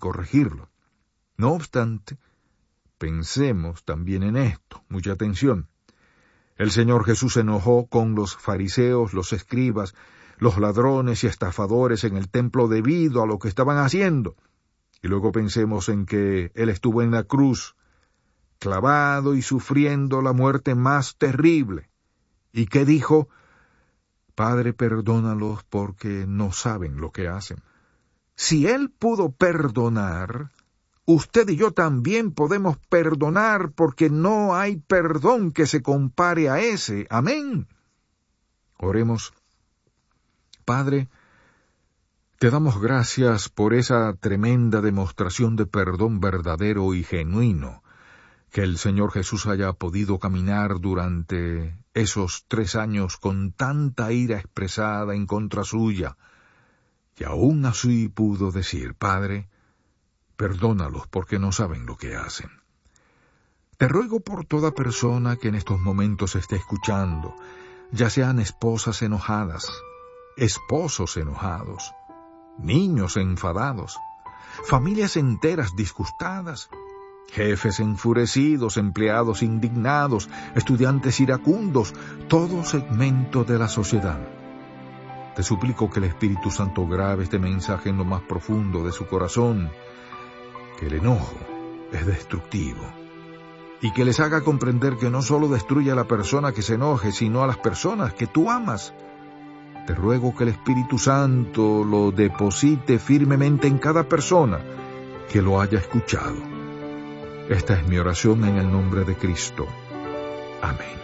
corregirlo. No obstante, pensemos también en esto. Mucha atención. El Señor Jesús se enojó con los fariseos, los escribas, los ladrones y estafadores en el templo debido a lo que estaban haciendo. Y luego pensemos en que Él estuvo en la cruz, clavado y sufriendo la muerte más terrible. ¿Y qué dijo? Padre, perdónalos porque no saben lo que hacen. Si Él pudo perdonar, usted y yo también podemos perdonar, porque no hay perdón que se compare a ese. Amén. Oremos. Padre, te damos gracias por esa tremenda demostración de perdón verdadero y genuino, que el Señor Jesús haya podido caminar durante esos 3 años con tanta ira expresada en contra suya, y aún así pudo decir, Padre, perdónalos porque no saben lo que hacen. Te ruego por toda persona que en estos momentos esté escuchando, ya sean esposas enojadas, esposos enojados, niños enfadados, familias enteras disgustadas, jefes enfurecidos, empleados indignados, estudiantes iracundos, todo segmento de la sociedad. Te suplico que el Espíritu Santo grabe este mensaje en lo más profundo de su corazón, que el enojo es destructivo, y que les haga comprender que no solo destruye a la persona que se enoje, sino a las personas que tú amas. Te ruego que el Espíritu Santo lo deposite firmemente en cada persona que lo haya escuchado. Esta es mi oración en el nombre de Cristo. Amén.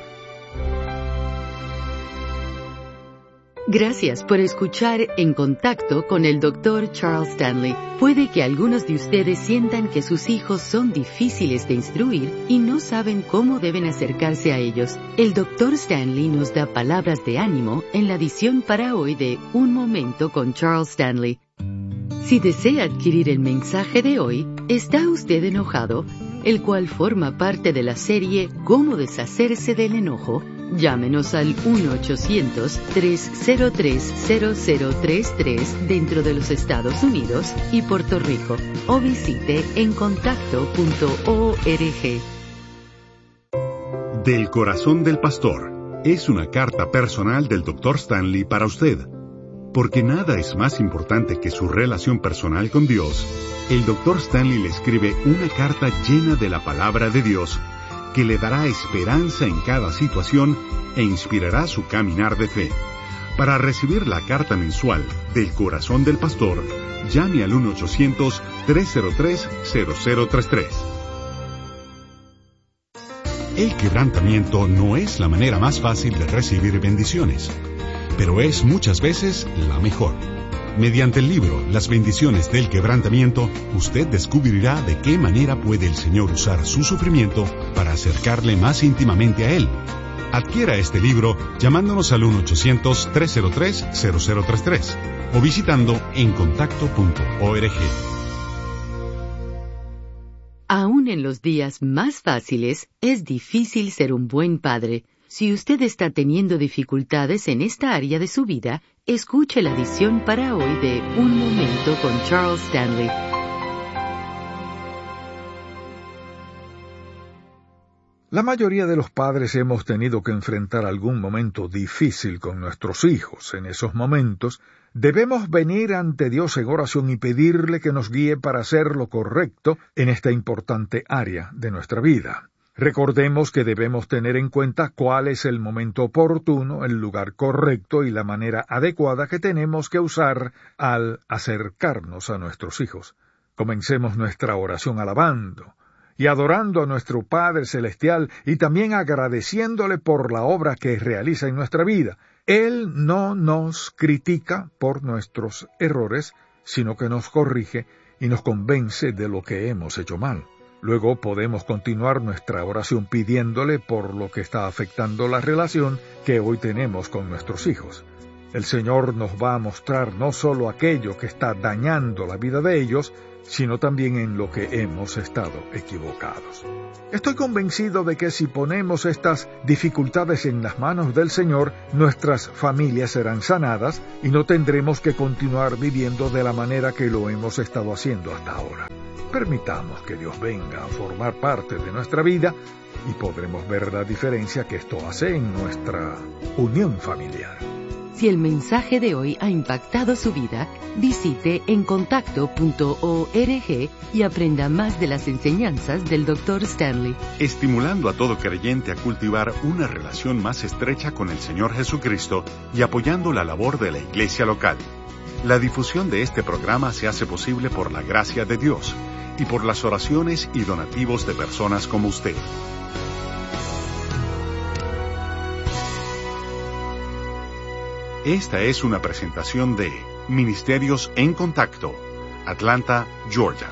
Gracias por escuchar En Contacto con el Dr. Charles Stanley. Puede que algunos de ustedes sientan que sus hijos son difíciles de instruir y no saben cómo deben acercarse a ellos. El Dr. Stanley nos da palabras de ánimo en la edición para hoy de Un Momento con Charles Stanley. Si desea adquirir el mensaje de hoy, ¿Está usted enojado?, el cual forma parte de la serie Cómo deshacerse del enojo, llámenos al 1-800-303-0033 dentro de los Estados Unidos y Puerto Rico, o visite encontacto.org. Del corazón del pastor es una carta personal del Dr. Stanley para usted. Porque nada es más importante que su relación personal con Dios, el Dr. Stanley le escribe una carta llena de la palabra de Dios que le dará esperanza en cada situación e inspirará su caminar de fe. Para recibir la carta mensual del corazón del pastor, llame al 1-800-303-0033. El quebrantamiento no es la manera más fácil de recibir bendiciones, pero es muchas veces la mejor. Mediante el libro Las bendiciones del quebrantamiento, usted descubrirá de qué manera puede el Señor usar su sufrimiento para acercarle más íntimamente a Él. Adquiera este libro llamándonos al 1-800-303-0033 o visitando encontacto.org. Aún en los días más fáciles, es difícil ser un buen padre. Si usted está teniendo dificultades en esta área de su vida, escuche la edición para hoy de Un Momento con Charles Stanley. La mayoría de los padres hemos tenido que enfrentar algún momento difícil con nuestros hijos. En esos momentos, debemos venir ante Dios en oración y pedirle que nos guíe para hacer lo correcto en esta importante área de nuestra vida. Recordemos que debemos tener en cuenta cuál es el momento oportuno, el lugar correcto y la manera adecuada que tenemos que usar al acercarnos a nuestros hijos. Comencemos nuestra oración alabando y adorando a nuestro Padre Celestial y también agradeciéndole por la obra que realiza en nuestra vida. Él no nos critica por nuestros errores, sino que nos corrige y nos convence de lo que hemos hecho mal. Luego podemos continuar nuestra oración pidiéndole por lo que está afectando la relación que hoy tenemos con nuestros hijos. El Señor nos va a mostrar no solo aquello que está dañando la vida de ellos, sino también en lo que hemos estado equivocados. Estoy convencido de que si ponemos estas dificultades en las manos del Señor, nuestras familias serán sanadas y no tendremos que continuar viviendo de la manera que lo hemos estado haciendo hasta ahora. Permitamos que Dios venga a formar parte de nuestra vida y podremos ver la diferencia que esto hace en nuestra unión familiar. Si el mensaje de hoy ha impactado su vida, visite encontacto.org y aprenda más de las enseñanzas del Dr. Stanley. Estimulando a todo creyente a cultivar una relación más estrecha con el Señor Jesucristo y apoyando la labor de la iglesia local. La difusión de este programa se hace posible por la gracia de Dios y por las oraciones y donativos de personas como usted. Esta es una presentación de Ministerios en Contacto, Atlanta, Georgia.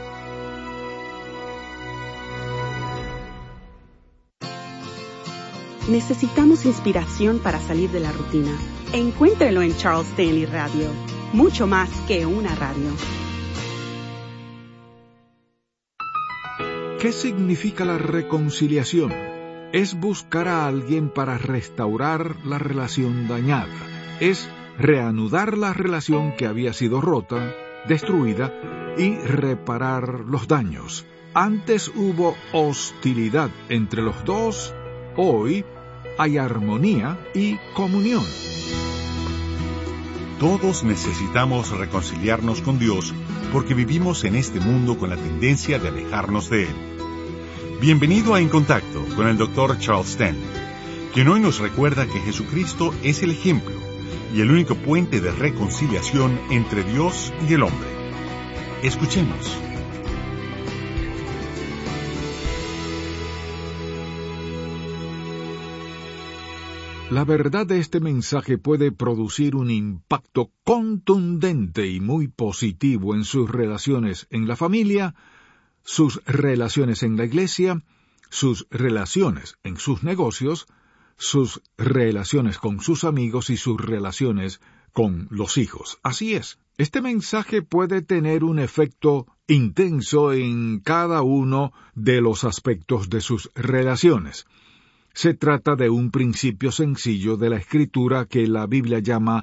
Necesitamos inspiración para salir de la rutina. Encuéntrelo en Charles Stanley Radio, mucho más que una radio. ¿Qué significa la reconciliación? Es buscar a alguien para restaurar la relación dañada. Es reanudar la relación que había sido rota, destruida, y reparar los daños. Antes hubo hostilidad entre los dos, hoy hay armonía y comunión. Todos necesitamos reconciliarnos con Dios porque vivimos en este mundo con la tendencia de alejarnos de Él. Bienvenido a En Contacto con el Dr. Charles Stanley, quien hoy nos recuerda que Jesucristo es el ejemplo y el único puente de reconciliación entre Dios y el hombre. Escuchemos. La verdad de este mensaje puede producir un impacto contundente y muy positivo en sus relaciones en la familia, sus relaciones en la iglesia, sus relaciones en sus negocios, sus relaciones con sus amigos y sus relaciones con los hijos. Así es, este mensaje puede tener un efecto intenso en cada uno de los aspectos de sus relaciones. Se trata de un principio sencillo de la Escritura que la Biblia llama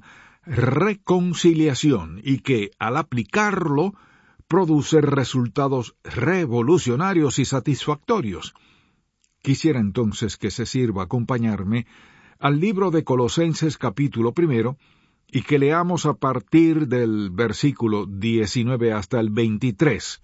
reconciliación y que, al aplicarlo, produce resultados revolucionarios y satisfactorios. Quisiera entonces que se sirva acompañarme al libro de Colosenses capítulo 1 y que leamos a partir del versículo 19 hasta el 23.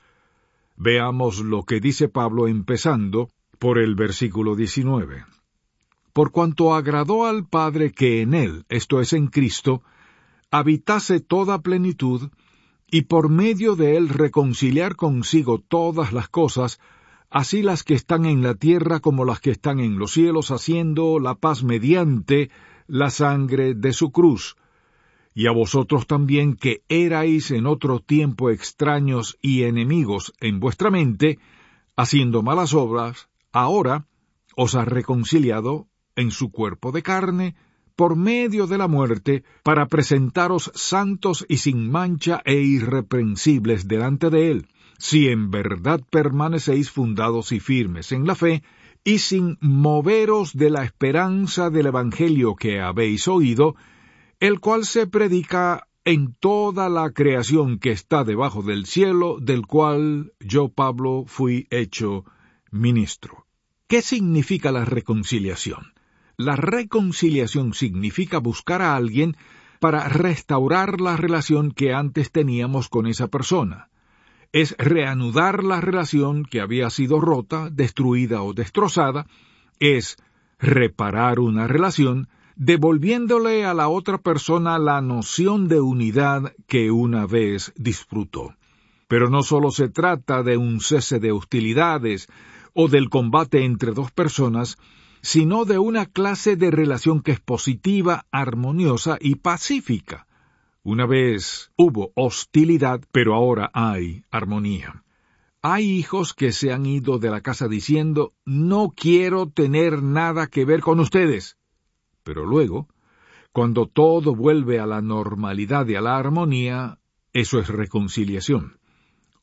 Veamos lo que dice Pablo empezando por el versículo 19. Por cuanto agradó al Padre que en Él, esto es en Cristo, habitase toda plenitud, y por medio de Él reconciliar consigo todas las cosas, así las que están en la tierra como las que están en los cielos, haciendo la paz mediante la sangre de su cruz. Y a vosotros también que erais en otro tiempo extraños y enemigos en vuestra mente, haciendo malas obras, ahora os ha reconciliado en su cuerpo de carne, por medio de la muerte, para presentaros santos y sin mancha e irreprensibles delante de Él, si en verdad permanecéis fundados y firmes en la fe, y sin moveros de la esperanza del Evangelio que habéis oído, el cual se predica en toda la creación que está debajo del cielo, del cual yo, Pablo, fui hecho ministro. ¿Qué significa la reconciliación? La reconciliación significa buscar a alguien para restaurar la relación que antes teníamos con esa persona. Es reanudar la relación que había sido rota, destruida o destrozada. Es reparar una relación, devolviéndole a la otra persona la noción de unidad que una vez disfrutó. Pero no solo se trata de un cese de hostilidades o del combate entre dos personas, sino de una clase de relación que es positiva, armoniosa y pacífica. Una vez hubo hostilidad, pero ahora hay armonía. Hay hijos que se han ido de la casa diciendo, no quiero tener nada que ver con ustedes. Pero luego, cuando todo vuelve a la normalidad y a la armonía, eso es reconciliación.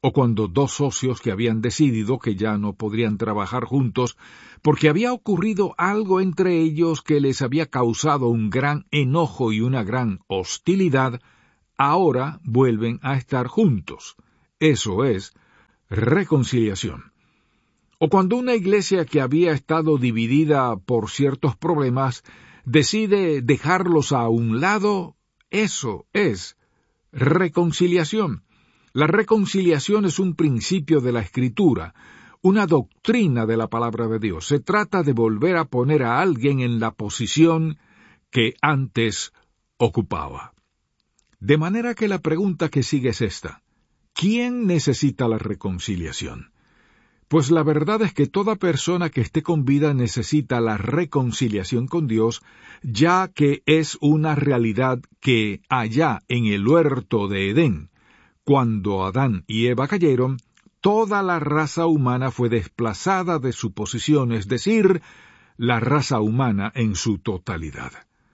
o cuando dos socios que habían decidido que ya no podrían trabajar juntos porque había ocurrido algo entre ellos que les había causado un gran enojo y una gran hostilidad, ahora vuelven a estar juntos. Eso es reconciliación. O cuando una iglesia que había estado dividida por ciertos problemas decide dejarlos a un lado, eso es reconciliación. La reconciliación es un principio de la Escritura, una doctrina de la palabra de Dios. Se trata de volver a poner a alguien en la posición que antes ocupaba. De manera que la pregunta que sigue es esta: ¿quién necesita la reconciliación? Pues la verdad es que toda persona que esté con vida necesita la reconciliación con Dios, ya que es una realidad que allá en el huerto de Edén, cuando Adán y Eva cayeron, toda la raza humana fue desplazada de su posición, es decir, la raza humana en su totalidad.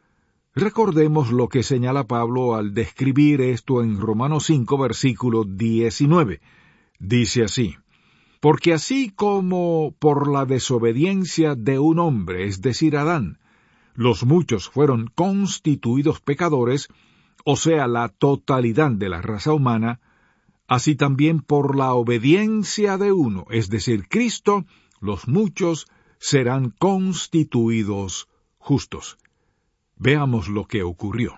Recordemos lo que señala Pablo al describir esto en Romanos 5, versículo 19. Dice así: porque así como por la desobediencia de un hombre, es decir, Adán, los muchos fueron constituidos pecadores, o sea, la totalidad de la raza humana, así también por la obediencia de uno, es decir, Cristo, los muchos serán constituidos justos. Veamos lo que ocurrió.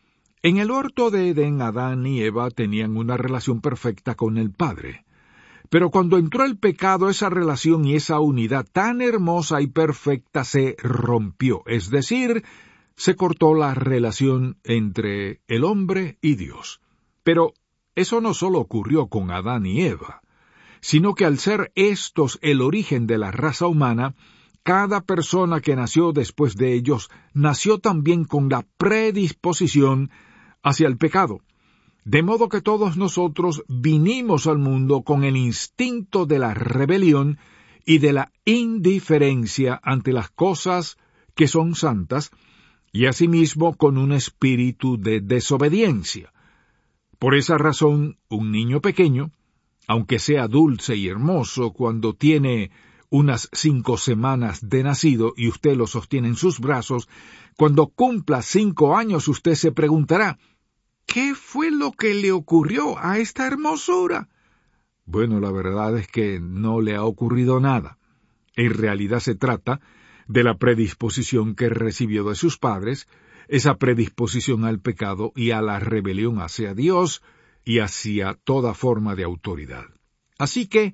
En el huerto de Edén, Adán y Eva tenían una relación perfecta con el Padre. Pero cuando entró el pecado, esa relación y esa unidad tan hermosa y perfecta se rompió, es decir, se cortó la relación entre el hombre y Dios. Pero eso no solo ocurrió con Adán y Eva, sino que al ser estos el origen de la raza humana, cada persona que nació después de ellos nació también con la predisposición hacia el pecado. De modo que todos nosotros vinimos al mundo con el instinto de la rebelión y de la indiferencia ante las cosas que son santas, y asimismo con un espíritu de desobediencia. Por esa razón, un niño pequeño, aunque sea dulce y hermoso cuando tiene unas 5 semanas de nacido y usted lo sostiene en sus brazos, cuando cumpla 5 años usted se preguntará: ¿qué fue lo que le ocurrió a esta hermosura? Bueno, la verdad es que no le ha ocurrido nada. En realidad se trata de la predisposición que recibió de sus padres, esa predisposición al pecado y a la rebelión hacia Dios y hacia toda forma de autoridad. Así que,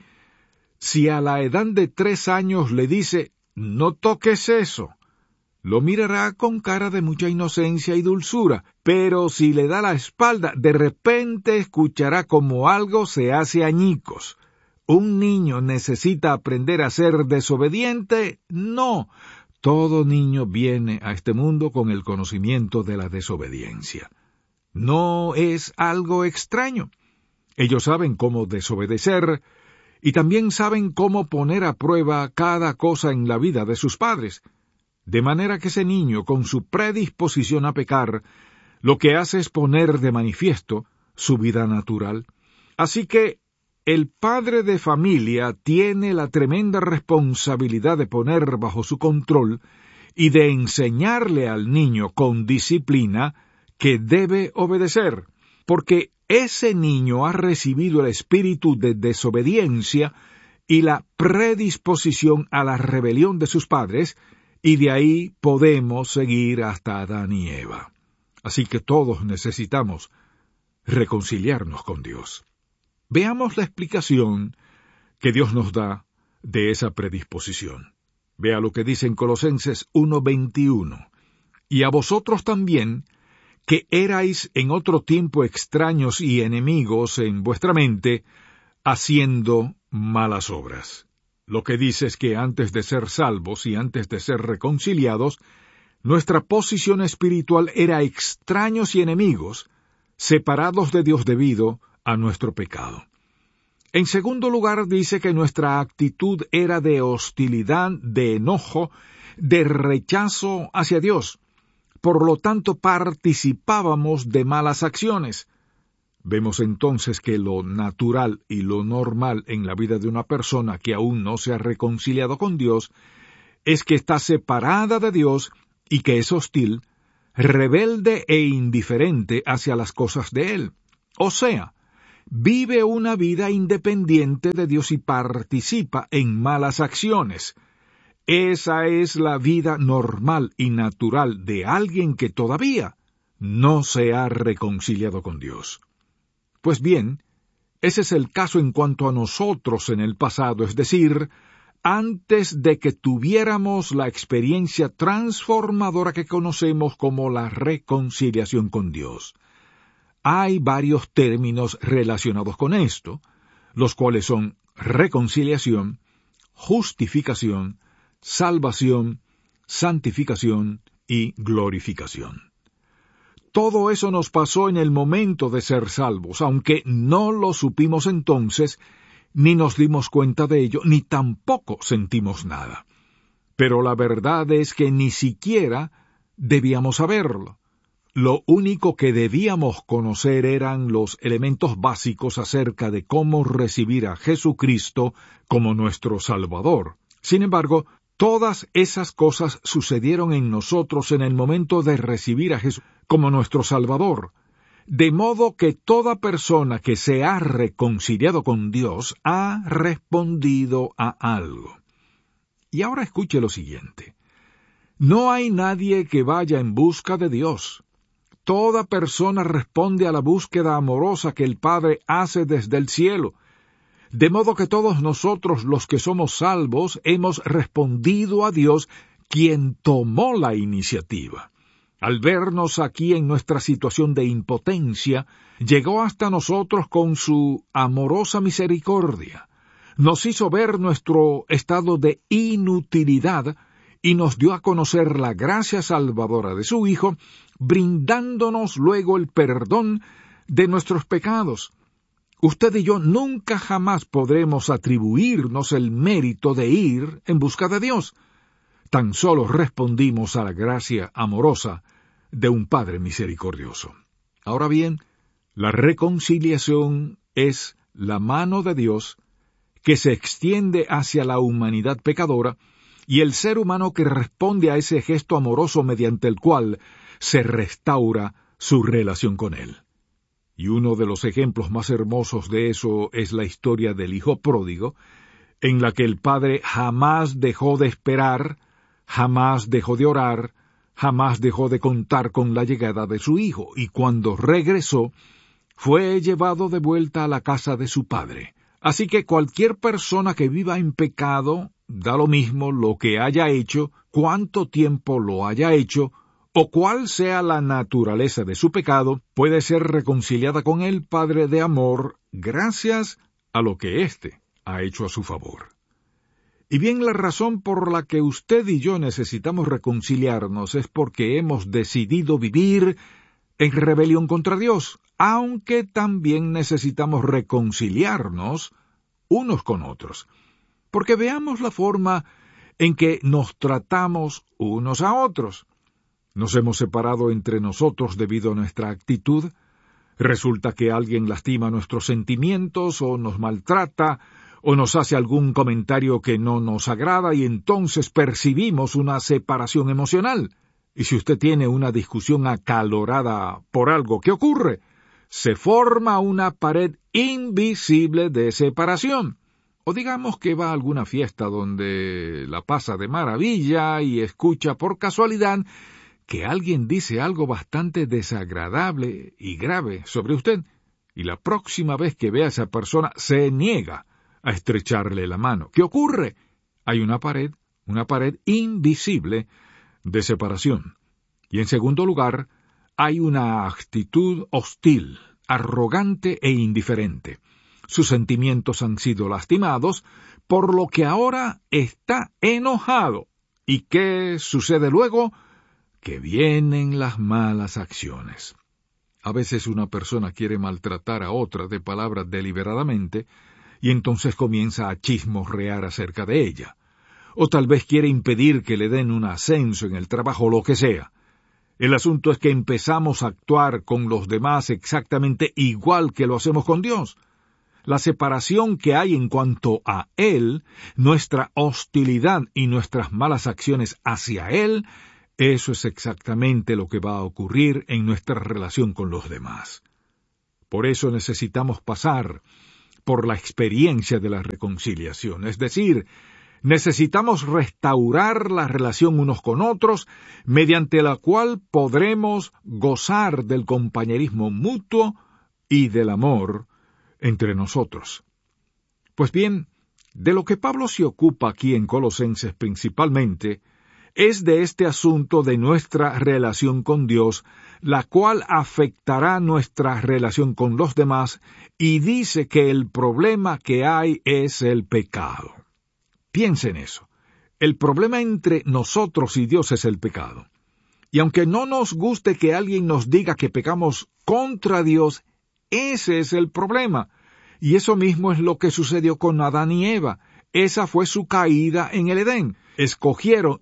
si a la edad de 3 años le dice: no toques eso, lo mirará con cara de mucha inocencia y dulzura, pero si le da la espalda, de repente escuchará como algo se hace añicos. ¿Un niño necesita aprender a ser desobediente? No. Todo niño viene a este mundo con el conocimiento de la desobediencia. No es algo extraño. Ellos saben cómo desobedecer y también saben cómo poner a prueba cada cosa en la vida de sus padres. De manera que ese niño, con su predisposición a pecar, lo que hace es poner de manifiesto su vida natural. Así que el padre de familia tiene la tremenda responsabilidad de poner bajo su control y de enseñarle al niño con disciplina que debe obedecer, porque ese niño ha recibido el espíritu de desobediencia y la predisposición a la rebelión de sus padres, y de ahí podemos seguir hasta Adán y Eva. Así que todos necesitamos reconciliarnos con Dios. Veamos la explicación que Dios nos da de esa predisposición. Vea lo que dice en Colosenses 1:21. Y a vosotros también, que erais en otro tiempo extraños y enemigos en vuestra mente, haciendo malas obras. Lo que dice es que antes de ser salvos y antes de ser reconciliados, nuestra posición espiritual era extraños y enemigos, separados de Dios debido a nuestro pecado. En segundo lugar, dice que nuestra actitud era de hostilidad, de enojo, de rechazo hacia Dios. Por lo tanto, participábamos de malas acciones. Vemos entonces que lo natural y lo normal en la vida de una persona que aún no se ha reconciliado con Dios es que está separada de Dios y que es hostil, rebelde e indiferente hacia las cosas de Él. O sea, vive una vida independiente de Dios y participa en malas acciones. Esa es la vida normal y natural de alguien que todavía no se ha reconciliado con Dios. Pues bien, ese es el caso en cuanto a nosotros en el pasado, es decir, antes de que tuviéramos la experiencia transformadora que conocemos como la reconciliación con Dios. Hay varios términos relacionados con esto, los cuales son reconciliación, justificación, salvación, santificación y glorificación. Todo eso nos pasó en el momento de ser salvos, aunque no lo supimos entonces, ni nos dimos cuenta de ello, ni tampoco sentimos nada. Pero la verdad es que ni siquiera debíamos saberlo. Lo único que debíamos conocer eran los elementos básicos acerca de cómo recibir a Jesucristo como nuestro Salvador. Sin embargo, todas esas cosas sucedieron en nosotros en el momento de recibir a Jesús como nuestro Salvador, de modo que toda persona que se ha reconciliado con Dios ha respondido a algo. Y ahora escuche lo siguiente. No hay nadie que vaya en busca de Dios. Toda persona responde a la búsqueda amorosa que el Padre hace desde el cielo. De modo que todos nosotros, los que somos salvos, hemos respondido a Dios, quien tomó la iniciativa. Al vernos aquí en nuestra situación de impotencia, llegó hasta nosotros con su amorosa misericordia. Nos hizo ver nuestro estado de inutilidad y nos dio a conocer la gracia salvadora de su Hijo, brindándonos luego el perdón de nuestros pecados. Usted y yo nunca jamás podremos atribuirnos el mérito de ir en busca de Dios. Tan solo respondimos a la gracia amorosa de un Padre misericordioso. Ahora bien, la reconciliación es la mano de Dios que se extiende hacia la humanidad pecadora y el ser humano que responde a ese gesto amoroso mediante el cual se restaura su relación con Él. Y uno de los ejemplos más hermosos de eso es la historia del hijo pródigo, en la que el padre jamás dejó de esperar, jamás dejó de orar, jamás dejó de contar con la llegada de su hijo, y cuando regresó, fue llevado de vuelta a la casa de su padre. Así que cualquier persona que viva en pecado, da lo mismo lo que haya hecho, cuánto tiempo lo haya hecho, o cuál sea la naturaleza de su pecado, puede ser reconciliada con el Padre de amor gracias a lo que éste ha hecho a su favor. Y bien, la razón por la que usted y yo necesitamos reconciliarnos es porque hemos decidido vivir en rebelión contra Dios, aunque también necesitamos reconciliarnos unos con otros. Porque veamos la forma en que nos tratamos unos a otros. Nos hemos separado entre nosotros debido a nuestra actitud. Resulta que alguien lastima nuestros sentimientos o nos maltrata o nos hace algún comentario que no nos agrada y entonces percibimos una separación emocional. Y si usted tiene una discusión acalorada por algo que ocurre, se forma una pared invisible de separación. O digamos que va a alguna fiesta donde la pasa de maravilla y escucha por casualidad que alguien dice algo bastante desagradable y grave sobre usted, y la próxima vez que vea a esa persona se niega a estrecharle la mano. ¿Qué ocurre? Hay una pared invisible de separación. Y en segundo lugar, hay una actitud hostil, arrogante e indiferente. Sus sentimientos han sido lastimados, por lo que ahora está enojado. ¿Y qué sucede luego? Que vienen las malas acciones. A veces una persona quiere maltratar a otra de palabras deliberadamente, y entonces comienza a chismorrear acerca de ella. O tal vez quiere impedir que le den un ascenso en el trabajo o lo que sea. El asunto es que empezamos a actuar con los demás exactamente igual que lo hacemos con Dios. La separación que hay en cuanto a Él, nuestra hostilidad y nuestras malas acciones hacia Él, eso es exactamente lo que va a ocurrir en nuestra relación con los demás. Por eso necesitamos pasar por la experiencia de la reconciliación, es decir, necesitamos restaurar la relación unos con otros, mediante la cual podremos gozar del compañerismo mutuo y del amor entre nosotros. Pues bien, de lo que Pablo se ocupa aquí en Colosenses principalmente, es de este asunto de nuestra relación con Dios, la cual afectará nuestra relación con los demás, y dice que el problema que hay es el pecado. Piensa en eso. El problema entre nosotros y Dios es el pecado. Y aunque no nos guste que alguien nos diga que pecamos contra Dios, ese es el problema. Y eso mismo es lo que sucedió con Adán y Eva. Esa fue su caída en el Edén. Escogieron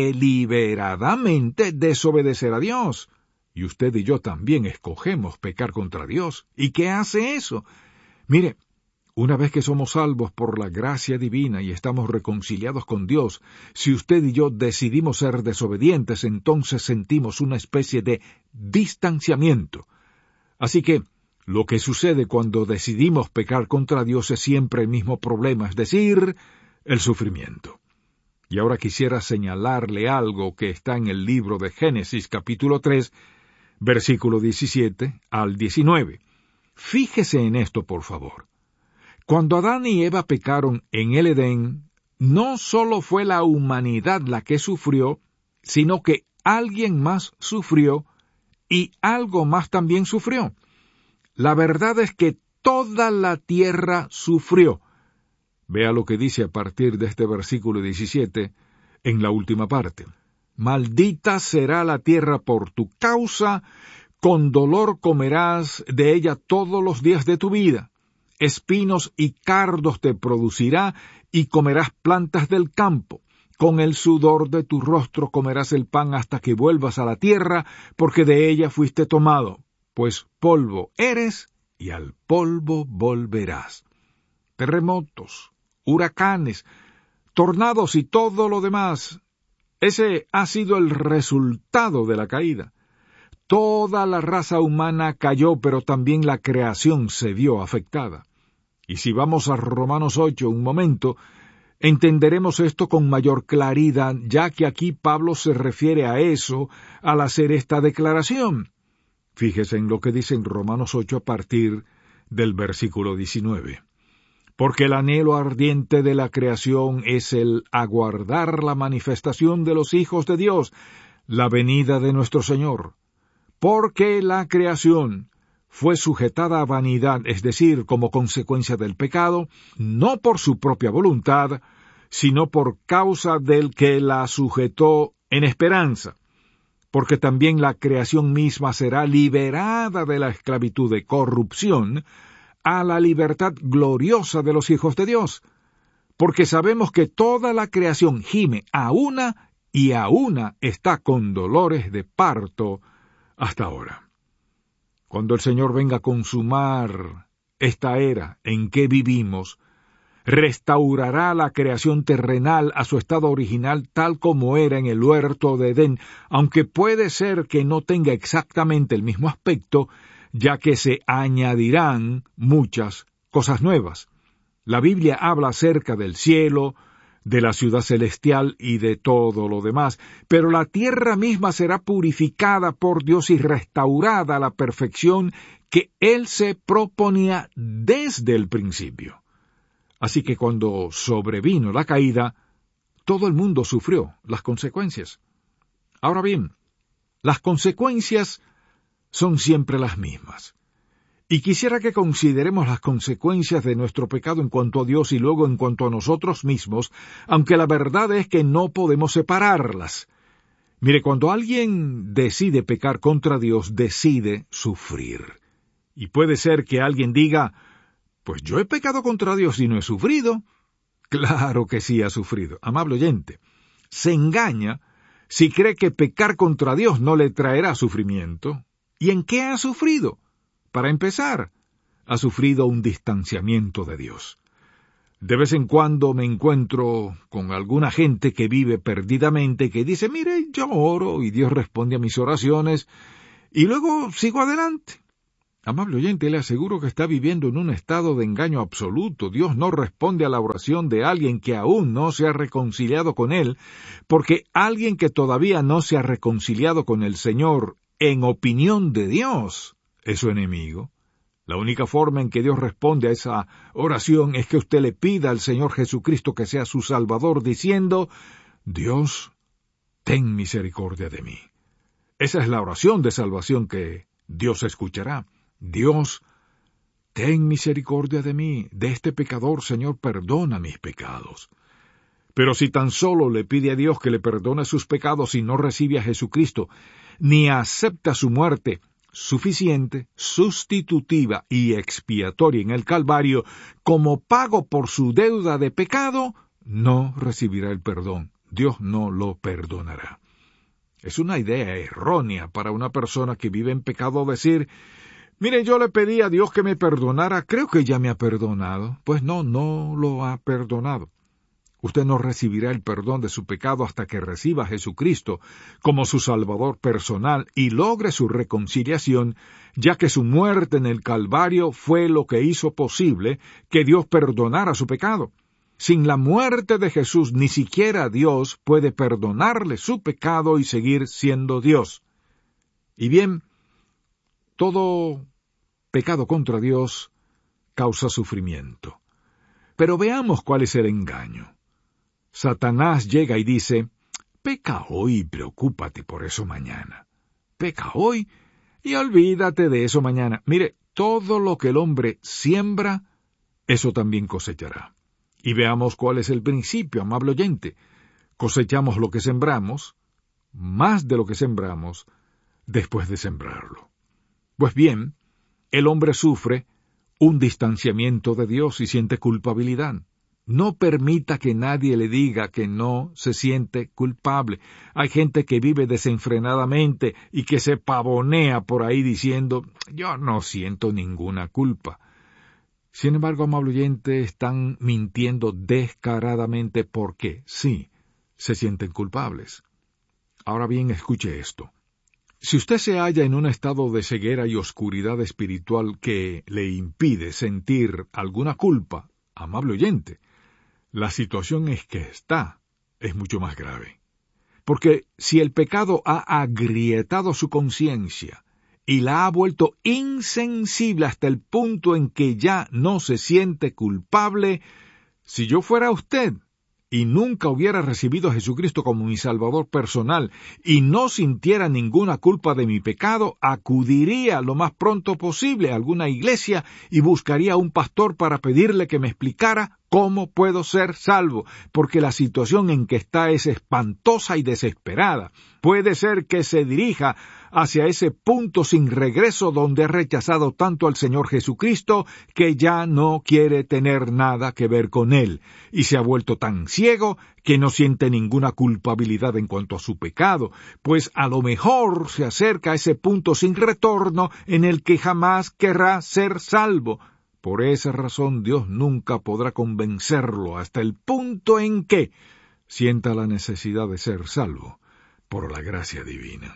deliberadamente desobedecer a Dios. Y usted y yo también escogemos pecar contra Dios. ¿Y qué hace eso? Mire, una vez que somos salvos por la gracia divina y estamos reconciliados con Dios, si usted y yo decidimos ser desobedientes, entonces sentimos una especie de distanciamiento. Así que, lo que sucede cuando decidimos pecar contra Dios es siempre el mismo problema, es decir, el sufrimiento. Y ahora quisiera señalarle algo que está en el libro de Génesis capítulo 3, versículo 17 al 19. Fíjese en esto, por favor. Cuando Adán y Eva pecaron en el Edén, no solo fue la humanidad la que sufrió, sino que alguien más sufrió y algo más también sufrió. La verdad es que toda la tierra sufrió. Vea lo que dice a partir de este versículo 17, en la última parte. Maldita será la tierra por tu causa, con dolor comerás de ella todos los días de tu vida. Espinos y cardos te producirá, y comerás plantas del campo. Con el sudor de tu rostro comerás el pan hasta que vuelvas a la tierra, porque de ella fuiste tomado. Pues polvo eres, y al polvo volverás. Terremotos, huracanes, tornados y todo lo demás. Ese ha sido el resultado de la caída. Toda la raza humana cayó, pero también la creación se vio afectada. Y si vamos a Romanos 8 un momento, entenderemos esto con mayor claridad, ya que aquí Pablo se refiere a eso al hacer esta declaración. Fíjese en lo que dice en Romanos 8 a partir del versículo 19. Porque el anhelo ardiente de la creación es el aguardar la manifestación de los hijos de Dios, la venida de nuestro Señor. Porque la creación fue sujetada a vanidad, es decir, como consecuencia del pecado, no por su propia voluntad, sino por causa del que la sujetó en esperanza. Porque también la creación misma será liberada de la esclavitud de corrupción a la libertad gloriosa de los hijos de Dios. Porque sabemos que toda la creación gime a una y a una está con dolores de parto hasta ahora. Cuando el Señor venga a consumar esta era en que vivimos, restaurará la creación terrenal a su estado original tal como era en el huerto de Edén, aunque puede ser que no tenga exactamente el mismo aspecto, ya que se añadirán muchas cosas nuevas. La Biblia habla acerca del cielo, de la ciudad celestial y de todo lo demás, pero la tierra misma será purificada por Dios y restaurada a la perfección que Él se proponía desde el principio. Así que cuando sobrevino la caída, todo el mundo sufrió las consecuencias. Ahora bien, las consecuencias son siempre las mismas. Y quisiera que consideremos las consecuencias de nuestro pecado en cuanto a Dios y luego en cuanto a nosotros mismos, aunque la verdad es que no podemos separarlas. Mire, cuando alguien decide pecar contra Dios, decide sufrir. Y puede ser que alguien diga, pues yo he pecado contra Dios y no he sufrido. Claro que sí ha sufrido, amable oyente. Se engaña si cree que pecar contra Dios no le traerá sufrimiento? ¿Y en qué ha sufrido? Para empezar, ha sufrido un distanciamiento de Dios. De vez en cuando me encuentro con alguna gente que vive perdidamente, que dice, mire, yo oro y Dios responde a mis oraciones, y luego sigo adelante. Amable oyente, le aseguro que está viviendo en un estado de engaño absoluto. Dios no responde a la oración de alguien que aún no se ha reconciliado con Él, porque alguien que todavía no se ha reconciliado con el Señor, en opinión de Dios, es su enemigo. La única forma en que Dios responde a esa oración es que usted le pida al Señor Jesucristo que sea su Salvador, diciendo, Dios, ten misericordia de mí. Esa es la oración de salvación que Dios escuchará. Dios, ten misericordia de mí, de este pecador, Señor, perdona mis pecados. Pero si tan solo le pide a Dios que le perdone sus pecados y no recibe a Jesucristo, ni acepta su muerte suficiente, sustitutiva y expiatoria en el Calvario como pago por su deuda de pecado, no recibirá el perdón. Dios no lo perdonará. Es una idea errónea para una persona que vive en pecado decir, mire, yo le pedí a Dios que me perdonara, creo que ya me ha perdonado. Pues no lo ha perdonado. Usted no recibirá el perdón de su pecado hasta que reciba a Jesucristo como su Salvador personal y logre su reconciliación, ya que su muerte en el Calvario fue lo que hizo posible que Dios perdonara su pecado. Sin la muerte de Jesús, ni siquiera Dios puede perdonarle su pecado y seguir siendo Dios. Y bien, todo pecado contra Dios causa sufrimiento. Pero veamos cuál es el engaño. Satanás llega y dice, peca hoy y preocúpate por eso mañana. Peca hoy y olvídate de eso mañana. Mire, todo lo que el hombre siembra, eso también cosechará. Y veamos cuál es el principio, amable oyente. Cosechamos lo que sembramos, más de lo que sembramos, después de sembrarlo. Pues bien, el hombre sufre un distanciamiento de Dios y siente culpabilidad. No permita que nadie le diga que no se siente culpable. Hay gente que vive desenfrenadamente y que se pavonea por ahí diciendo, yo no siento ninguna culpa. Sin embargo, amable oyente, están mintiendo descaradamente porque, sí, se sienten culpables. Ahora bien, escuche esto. Si usted se halla en un estado de ceguera y oscuridad espiritual que le impide sentir alguna culpa, amable oyente, la situación es mucho más grave. Porque si el pecado ha agrietado su conciencia y la ha vuelto insensible hasta el punto en que ya no se siente culpable, si yo fuera usted y nunca hubiera recibido a Jesucristo como mi Salvador personal y no sintiera ninguna culpa de mi pecado, acudiría lo más pronto posible a alguna iglesia y buscaría a un pastor para pedirle que me explicara cómo puedo ser salvo, porque la situación en que está es espantosa y desesperada. Puede ser que se dirija hacia ese punto sin regreso donde ha rechazado tanto al Señor Jesucristo que ya no quiere tener nada que ver con Él, y se ha vuelto tan ciego que no siente ninguna culpabilidad en cuanto a su pecado, pues a lo mejor se acerca a ese punto sin retorno en el que jamás querrá ser salvo. Por esa razón Dios nunca podrá convencerlo hasta el punto en que sienta la necesidad de ser salvo por la gracia divina.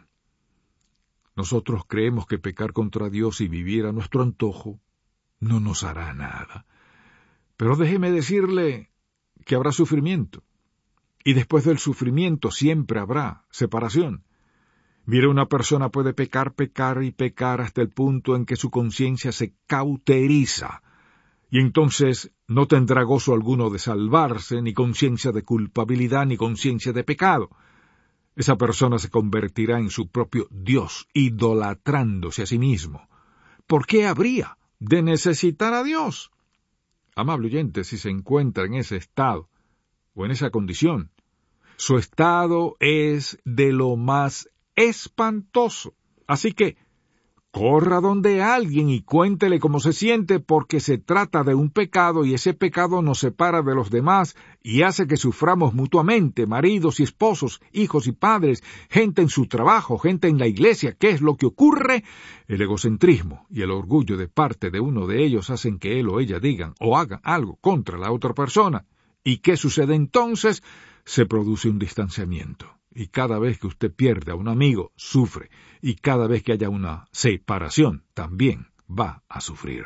Nosotros creemos que pecar contra Dios y vivir a nuestro antojo no nos hará nada. Pero déjeme decirle que habrá sufrimiento. Y después del sufrimiento siempre habrá separación. Mire, una persona puede pecar hasta el punto en que su conciencia se cauteriza. Y entonces no tendrá gozo alguno de salvarse, ni conciencia de culpabilidad, ni conciencia de pecado. Esa persona se convertirá en su propio Dios, idolatrándose a sí mismo. ¿Por qué habría de necesitar a Dios? Amable oyente, si se encuentra en ese estado, o en esa condición, su estado es de lo más espantoso. Así que Corra donde alguien y cuéntele cómo se siente, porque se trata de un pecado y ese pecado nos separa de los demás y hace que suframos mutuamente, maridos y esposos, hijos y padres, gente en su trabajo, gente en la iglesia. ¿Qué es lo que ocurre? El egocentrismo y el orgullo de parte de uno de ellos hacen que él o ella digan o hagan algo contra la otra persona. ¿Y qué sucede entonces? Se produce un distanciamiento. Y cada vez que usted pierde a un amigo, sufre. Y cada vez que haya una separación, también va a sufrir.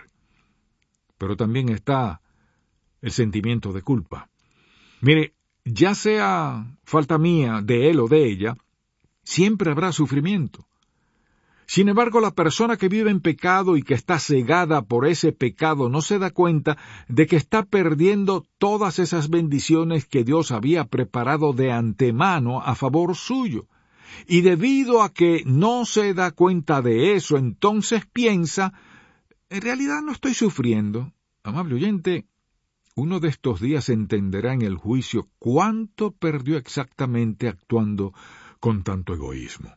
Pero también está el sentimiento de culpa. Mire, ya sea falta mía, de él o de ella, siempre habrá sufrimiento. Sin embargo, la persona que vive en pecado y que está cegada por ese pecado no se da cuenta de que está perdiendo todas esas bendiciones que Dios había preparado de antemano a favor suyo. Y debido a que no se da cuenta de eso, entonces piensa, en realidad no estoy sufriendo. Amable oyente, uno de estos días entenderá en el juicio cuánto perdió exactamente actuando con tanto egoísmo.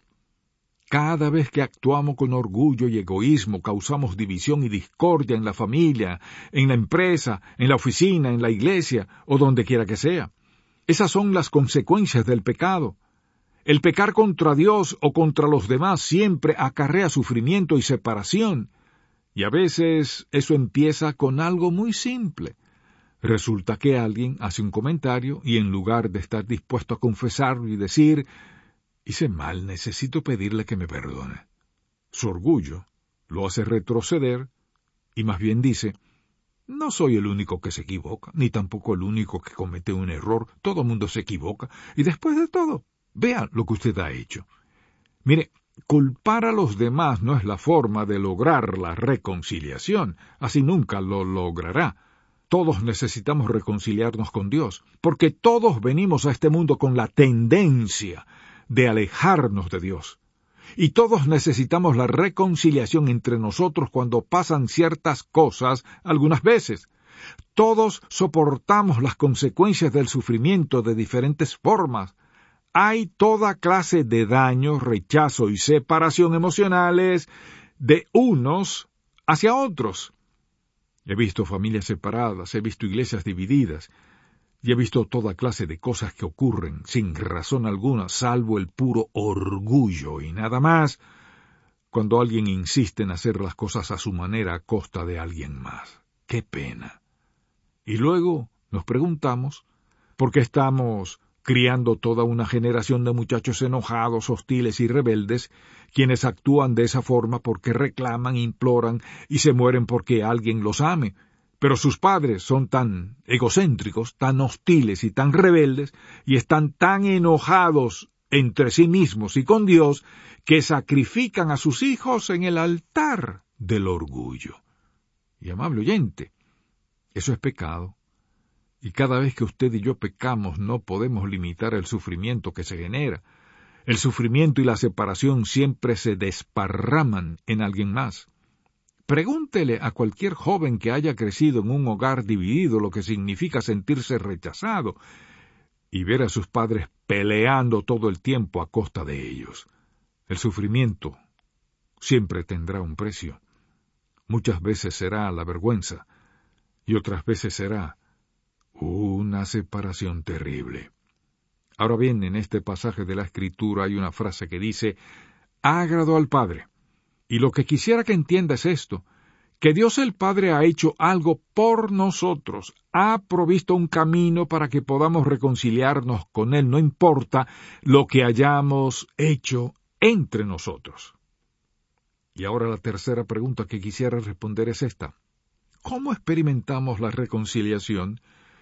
Cada vez que actuamos con orgullo y egoísmo, causamos división y discordia en la familia, en la empresa, en la oficina, en la iglesia o donde quiera que sea. Esas son las consecuencias del pecado. El pecar contra Dios o contra los demás siempre acarrea sufrimiento y separación. Y a veces eso empieza con algo muy simple. Resulta que alguien hace un comentario y en lugar de estar dispuesto a confesarlo y decir, hice mal, necesito pedirle que me perdone, su orgullo lo hace retroceder y más bien dice, no soy el único que se equivoca, ni tampoco el único que comete un error, todo el mundo se equivoca, y después de todo, vea lo que usted ha hecho. Mire, culpar a los demás no es la forma de lograr la reconciliación, así nunca lo logrará. Todos necesitamos reconciliarnos con Dios, porque todos venimos a este mundo con la tendencia de alejarnos de Dios. Y todos necesitamos la reconciliación entre nosotros cuando pasan ciertas cosas algunas veces. Todos soportamos las consecuencias del sufrimiento de diferentes formas. Hay toda clase de daño, rechazo y separación emocionales de unos hacia otros. He visto familias separadas, he visto iglesias divididas, y he visto toda clase de cosas que ocurren sin razón alguna, salvo el puro orgullo y nada más, cuando alguien insiste en hacer las cosas a su manera a costa de alguien más. ¡Qué pena! Y luego nos preguntamos, ¿por qué estamos criando toda una generación de muchachos enojados, hostiles y rebeldes, quienes actúan de esa forma porque reclaman, imploran y se mueren porque alguien los ame? Pero sus padres son tan egocéntricos, tan hostiles y tan rebeldes, y están tan enojados entre sí mismos y con Dios, que sacrifican a sus hijos en el altar del orgullo. Y amable oyente, eso es pecado. Y cada vez que usted y yo pecamos no podemos limitar el sufrimiento que se genera. El sufrimiento y la separación siempre se desparraman en alguien más. Pregúntele a cualquier joven que haya crecido en un hogar dividido lo que significa sentirse rechazado y ver a sus padres peleando todo el tiempo a costa de ellos. El sufrimiento siempre tendrá un precio. Muchas veces será la vergüenza y otras veces será una separación terrible. Ahora bien, en este pasaje de la Escritura hay una frase que dice, agradó al Padre. Y lo que quisiera que entienda es esto, que Dios el Padre ha hecho algo por nosotros, ha provisto un camino para que podamos reconciliarnos con Él, no importa lo que hayamos hecho entre nosotros. Y ahora la tercera pregunta que quisiera responder es esta. ¿Cómo experimentamos la reconciliación?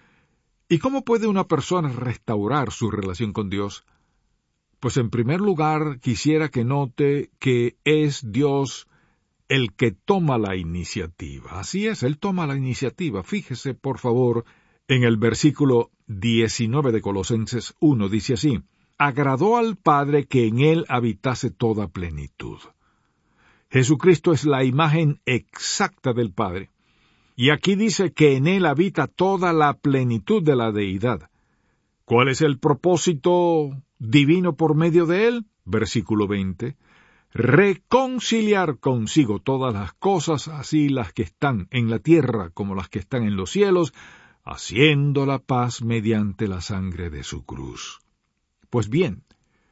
¿Y cómo puede una persona restaurar su relación con Dios? Pues en primer lugar quisiera que note que es Dios el que toma la iniciativa. Así es, Él toma la iniciativa. Fíjese, por favor, en el versículo 19 de Colosenses 1, dice así, agradó al Padre que en Él habitase toda plenitud. Jesucristo es la imagen exacta del Padre. Y aquí dice que en Él habita toda la plenitud de la deidad. ¿Cuál es el propósito divino por medio de Él? Versículo 20. reconciliar consigo todas las cosas, así las que están en la tierra como las que están en los cielos, haciendo la paz mediante la sangre de su cruz. Pues bien,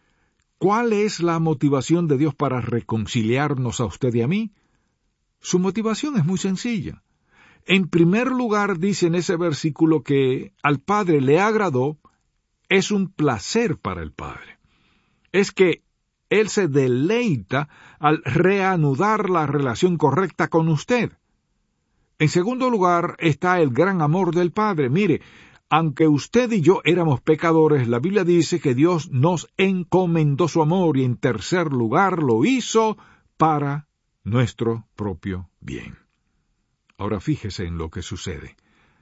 ¿cuál es la motivación de Dios para reconciliarnos a usted y a mí? Su motivación es muy sencilla. En primer lugar, dice en ese versículo que al Padre le agradó, es un placer para el Padre. Es que Él se deleita al reanudar la relación correcta con usted. En segundo lugar está el gran amor del Padre. Mire, aunque usted y yo éramos pecadores, la Biblia dice que Dios nos encomendó su amor y en tercer lugar lo hizo para nuestro propio bien. Ahora fíjese en lo que sucede.